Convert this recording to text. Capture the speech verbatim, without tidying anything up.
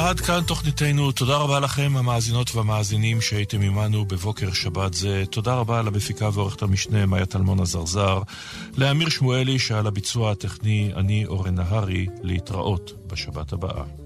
עד כאן תוכניתנו. תודה רבה לכם המאזינות והמאזינים שהייתם עמנו בבוקר שבת זה. תודה רבה למפיקה ועורכת המשנה מאיה טלמון הזרזר, לאמיר שמואלי שעל הביצוע הטכני, אני אורן נהרי, להתראות בשבת הבאה.